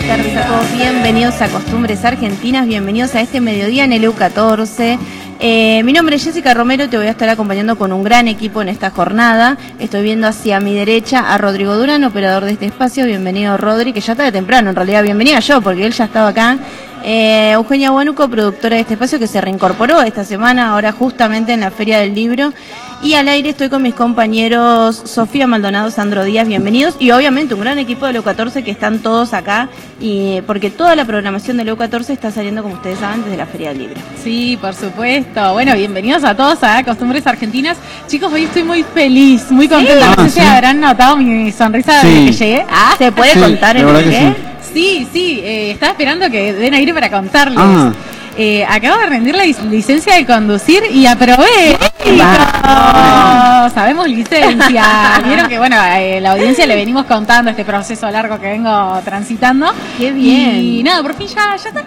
tardes a todos, bienvenidos a Costumbres Argentinas, bienvenidos a este mediodía en el EU14. Mi nombre es Jessica Romero y te voy a estar acompañando con un gran equipo en esta jornada. Estoy viendo hacia mi derecha a Rodrigo Durán, operador de este espacio. Bienvenido, Rodri, que ya está de temprano, en realidad bienvenida yo, porque él ya estaba acá. Eugenia Huánuco, productora de este espacio, que se reincorporó esta semana, ahora justamente en la Feria del Libro. Y al aire estoy con mis compañeros Sofía Maldonado, Sandro Díaz, bienvenidos. Y obviamente un gran equipo de EU14 que están todos acá, porque toda la programación de EU14 está saliendo, como ustedes saben, desde la Feria del Libro. Sí, por supuesto. Bueno, bienvenidos a todos a Costumbres Argentinas. Chicos, hoy estoy muy feliz, muy contenta. No sé si habrán notado mi sonrisa desde que llegué. ¿Se puede contar en el qué? Sí, estaba esperando que den aire para contarles. Acabo de rendir la licencia de conducir y aprobé. Sabemos licencia. Vieron que, bueno, la audiencia le venimos contando este proceso largo que vengo transitando. ¡Qué bien! Y nada, por fin ya está.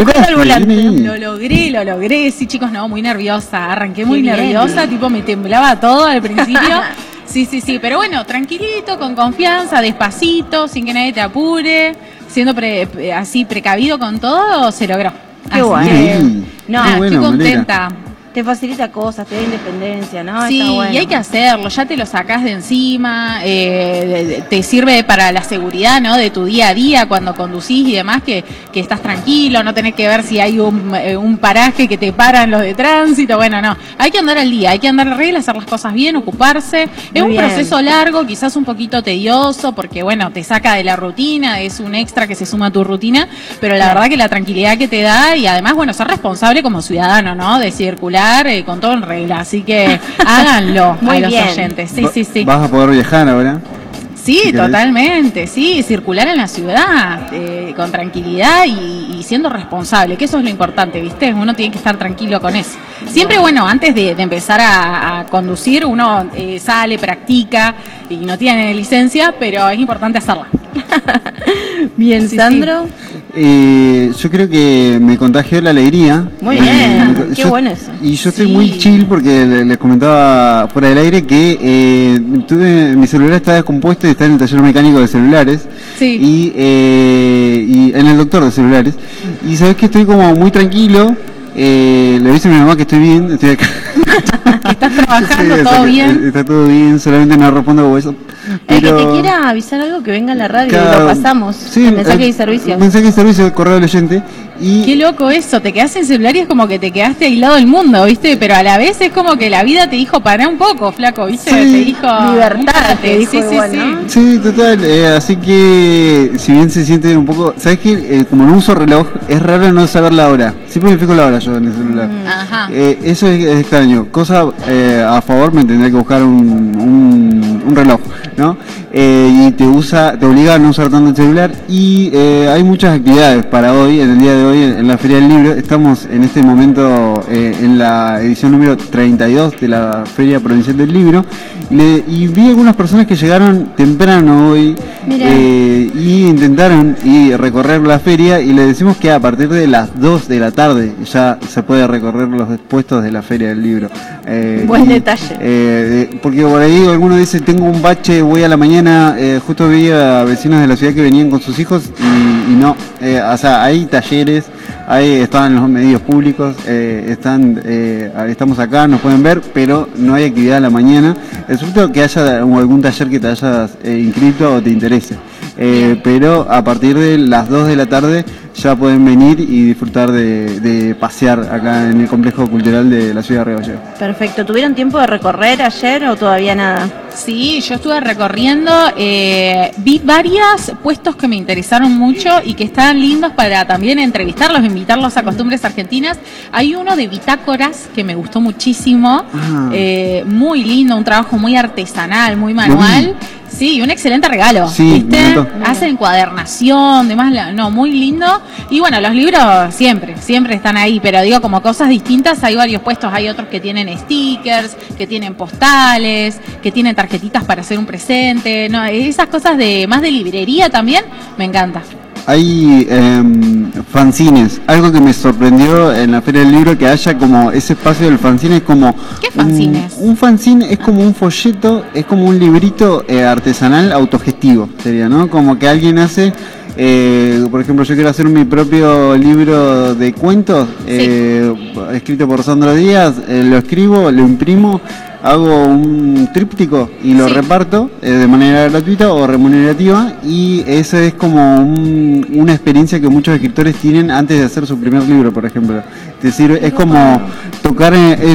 Lo logré. Sí, chicos, no, muy nerviosa. Arranqué muy nerviosa, tipo me temblaba todo al principio. Sí, pero bueno, tranquilito, con confianza, despacito, sin que nadie te apure, siendo así precavido con todo, se logró. Qué bueno. Estoy contenta. Te facilita cosas, te da independencia, ¿no? Sí, está bueno. Y hay que hacerlo, ya te lo sacás de encima, te sirve para la seguridad, ¿no? De tu día a día cuando conducís y demás, que estás tranquilo, no tenés que ver si hay un paraje que te paran los de tránsito, bueno, no, hay que andar al día, hay que andar en regla, hacer las cosas bien, ocuparse. Es un proceso largo, quizás un poquito tedioso, porque bueno, te saca de la rutina, es un extra que se suma a tu rutina, pero la verdad que la tranquilidad que te da y además, bueno, ser responsable como ciudadano, ¿no? De circular con todo en regla, así que háganlo a los oyentes. Sí. ¿Vas a poder viajar ahora? Sí, si totalmente, sí, circular en la ciudad con tranquilidad y siendo responsable, que eso es lo importante, ¿viste? Uno tiene que estar tranquilo con eso. Siempre, bueno, antes de empezar a conducir, uno sale, practica y no tiene licencia, pero es importante hacerla. Bien, Sandro. Yo creo que me contagió la alegría. Muy bien, qué bueno eso. Y yo estoy muy chill porque les comentaba fuera del aire que mi celular está descompuesto y está en el taller mecánico de celulares. Sí. Y en el doctor de celulares. Y sabes que estoy como muy tranquilo. Le dice a mi mamá que estoy bien, estoy acá. ¿Estás trabajando? ¿Todo bien? Está todo bien, solamente no respondo con eso. El que te quiera avisar algo, que venga a la radio y lo pasamos. Sí, el mensaje de servicio. Mensaje de servicio, correo del oyente. Qué loco eso, te quedas en celular y es como que te quedaste aislado del mundo, ¿viste? Pero a la vez es como que la vida te dijo, pará un poco, flaco, ¿viste? Sí. Te dijo, libertad, te dijo igual, sí. ¿no? Sí, total, así que si bien se siente un poco, ¿sabes qué? Como no uso reloj, es raro no saber la hora. Siempre me fijo la hora yo en el celular. Ajá. Eso es extraño. Cosa a favor, me tendré que buscar un reloj, ¿no? Y te obliga a no usar tanto el celular. Y hay muchas actividades para hoy, en el día de hoy, en la Feria del Libro. Estamos en este momento en la edición número 32 de la Feria Provincial del Libro. Y vi algunas personas que llegaron temprano hoy y intentaron recorrer la feria, y le decimos que a partir de las 2 de la tarde ya se puede recorrer los puestos de la Feria del Libro. Buen detalle. Porque por ahí alguno dice, tengo un bache, voy a la mañana. Justo vi a vecinos de la ciudad que venían con sus hijos y no. O sea, hay talleres, están los medios públicos, estamos acá, nos pueden ver, pero no hay actividad a la mañana. Resulta que haya algún taller que te hayas inscrito o te interese. Pero a partir de las 2 de la tarde ya pueden venir y disfrutar de pasear acá en el complejo cultural de la ciudad de Río Gallegos. Perfecto. ¿Tuvieron tiempo de recorrer ayer o todavía nada? Sí, yo estuve recorriendo, vi varios puestos que me interesaron mucho y que estaban lindos para también entrevistarlos, invitarlos a Costumbres Argentinas. Hay uno de bitácoras que me gustó muchísimo, muy lindo, un trabajo muy artesanal, muy manual. Sí, un excelente regalo, sí, ¿viste? Hacen encuadernación, demás, no, muy lindo. Y bueno, los libros siempre están ahí, pero digo, como cosas distintas, hay varios puestos, hay otros que tienen stickers, que tienen postales, que tienen tarjetitas para hacer un presente, no, esas cosas más de librería también, me encanta. Hay fanzines, algo que me sorprendió en la Feria del Libro, que haya como ese espacio del fanzine. Es como ¿qué fanzines? Un fanzine es como un folleto, es como un librito artesanal autogestivo, sería, ¿no? Como que alguien hace Por ejemplo, yo quiero hacer mi propio libro de cuentos, escrito por Sandro Díaz, lo escribo, lo imprimo, hago un tríptico y lo reparto de manera gratuita o remunerativa, y eso es como una experiencia que muchos escritores tienen antes de hacer su primer libro, por ejemplo. Es decir, es como tocar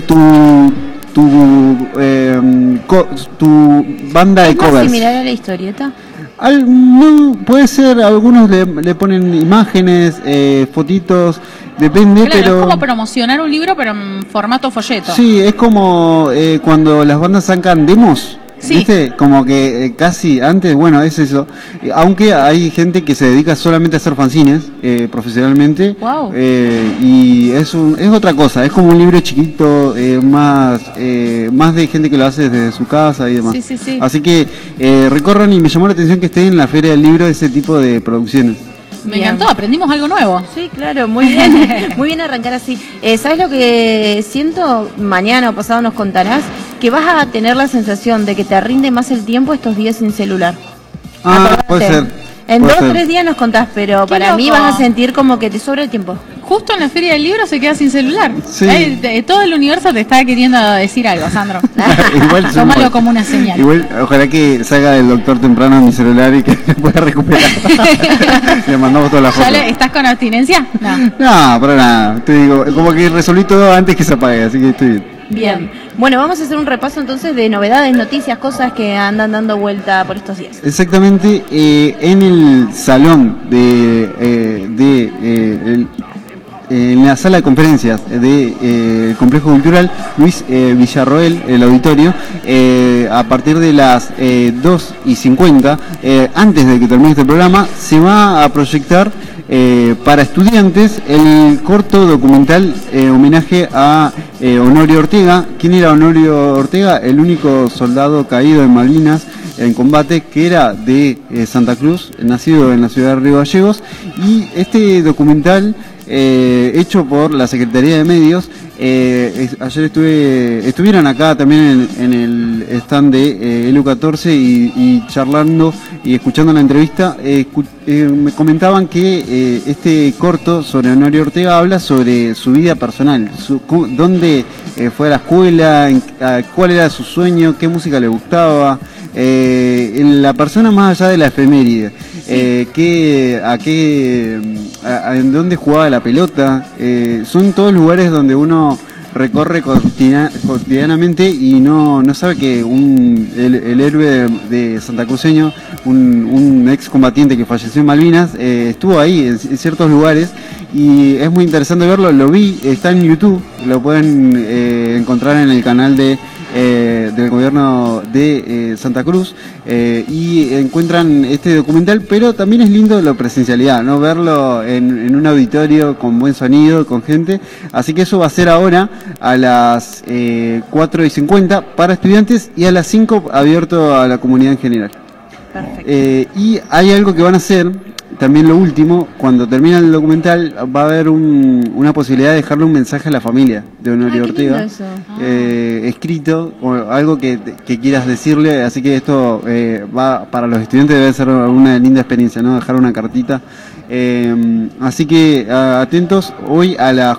tu banda de covers. ¿Es similar a la historieta? No, puede ser, algunos le ponen imágenes, fotitos, depende, claro, pero... es como promocionar un libro, pero en formato folleto. Sí, es como cuando las bandas sacan demos, ¿viste? Como que casi antes, bueno, es eso. Aunque hay gente que se dedica solamente a hacer fanzines profesionalmente. Wow. Y es otra cosa, es como un libro chiquito, más de gente que lo hace desde su casa y demás. Sí. Así que recorran, y me llamó la atención que estén en la Feria del Libro ese tipo de producciones. Me encantó, aprendimos algo nuevo. Sí, claro, muy bien. Muy bien arrancar así. ¿Sabes lo que siento? Mañana o pasado nos contarás que vas a tener la sensación de que te rinde más el tiempo estos días sin celular. Acordate. Puede ser. En 2 o 3 días nos contás, pero para mí loco. vas a sentir como que te sobra el tiempo. Justo en la Feria del Libro se queda sin celular. Sí. Todo el universo te está queriendo decir algo, Sandro. Igual Tómalo como una señal. Igual, ojalá que salga del doctor temprano en mi celular y que pueda recuperar. Le mandamos todas las fotos. ¿Estás con abstinencia? No. No, para nada. Te digo, como que resolví todo antes que se apague, así que estoy bien. Bien. Bueno, vamos a hacer un repaso entonces de novedades, noticias, cosas que andan dando vuelta por estos días. Exactamente, en el salón en la sala de conferencias del Complejo Cultural Luis Villarroel, el auditorio, a partir de las 2:50, antes de que termine este programa, se va a proyectar para estudiantes el corto documental homenaje a Honorio Ortega. ¿Quién era Honorio Ortega? El único soldado caído en Malvinas en combate, que era de Santa Cruz, nacido en la ciudad de Río Gallegos, y este documental hecho por la Secretaría de Medios. Ayer estuvieron acá también en el stand de LU14 y charlando y escuchando la entrevista. Me comentaban que este corto sobre Honorio Ortega habla sobre su vida personal, dónde fue a la escuela, cuál era su sueño, qué música le gustaba, la persona más allá de la efeméride. En dónde jugaba la pelota. Son todos lugares donde uno recorre cotidianamente y no sabe que el héroe de santacruceño, un ex combatiente que falleció en Malvinas, estuvo ahí en ciertos lugares, y es muy interesante verlo. Lo vi, está en YouTube, lo pueden encontrar en el canal del gobierno de Santa Cruz, y encuentran este documental, pero también es lindo la presencialidad, ¿no? Verlo en un auditorio con buen sonido, con gente. Así que eso va a ser ahora a las 4:50 para estudiantes, y a las 5 abierto a la comunidad en general. Perfecto. Y hay algo que van a hacer, también lo último, cuando termina el documental va a haber una posibilidad de dejarle un mensaje a la familia de Honorio Ortega, escrito, o algo que quieras decirle. Así que esto va para los estudiantes, debe ser una linda experiencia, ¿no? Dejar una cartita. Así que atentos, hoy a las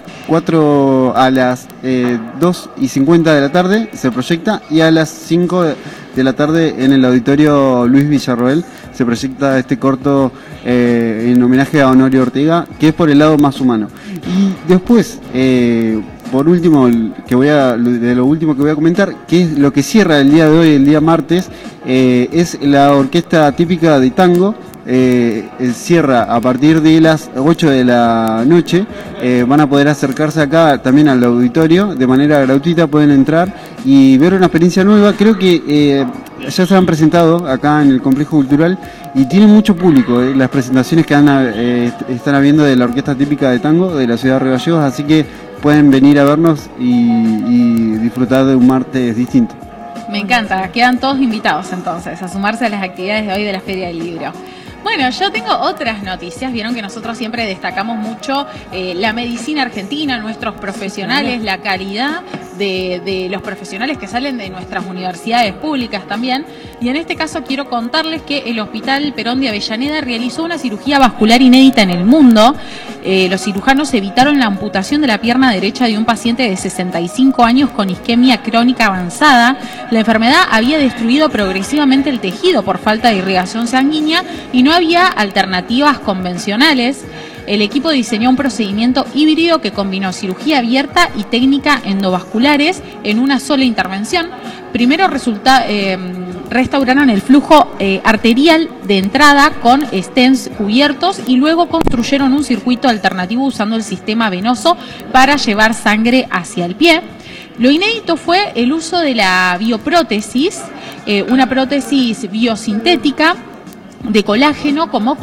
2:50 de la tarde se proyecta, y a las 5 de la tarde en el auditorio Luis Villarroel se proyecta este corto en homenaje a Honorio Ortega, que es por el lado más humano. Y después, por último, de lo último que voy a comentar, que es lo que cierra el día de hoy, el día martes, es la orquesta típica de tango. Cierra a partir de las 8 de la noche. Van a poder acercarse acá también al auditorio de manera gratuita, pueden entrar y ver una experiencia nueva. Creo que ya se han presentado acá en el Complejo Cultural y tiene mucho público las presentaciones que están habiendo de la orquesta típica de tango de la ciudad de Río Gallegos, así que pueden venir a vernos y disfrutar de un martes distinto. Me encanta, quedan todos invitados entonces a sumarse a las actividades de hoy de la Feria del Libro. Bueno, yo tengo otras noticias. Vieron que nosotros siempre destacamos mucho la medicina argentina, nuestros profesionales, la calidad de los profesionales que salen de nuestras universidades públicas también. Y en este caso quiero contarles que el Hospital Perón de Avellaneda realizó una cirugía vascular inédita en el mundo. Los cirujanos evitaron la amputación de la pierna derecha de un paciente de 65 años con isquemia crónica avanzada. La enfermedad había destruido progresivamente el tejido por falta de irrigación sanguínea y no había alternativas convencionales. El equipo diseñó un procedimiento híbrido que combinó cirugía abierta y técnica endovasculares en una sola intervención. Primero restauraron el flujo arterial de entrada con stents cubiertos y luego construyeron un circuito alternativo usando el sistema venoso para llevar sangre hacia el pie. Lo inédito fue el uso de la bioprótesis, una prótesis biosintética de colágeno como